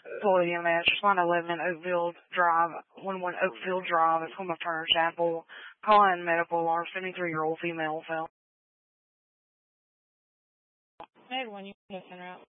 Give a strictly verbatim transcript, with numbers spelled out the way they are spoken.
Floyd E M S, respond to eleven Oakville Drive, one one Oakville Drive, it's home of Turner Chapel. Call in medical alarm, seventy-three-year-old female fell. I had one you can send her out.